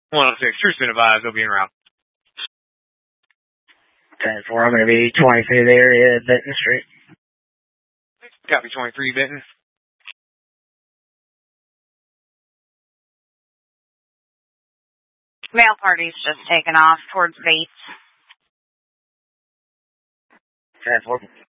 106, true been advised, they'll be en route. 10-4, I'm going to be 20 through the area, Benton Street. Copy 23, Benton. Mail party's just taken off towards Bates. 10-4.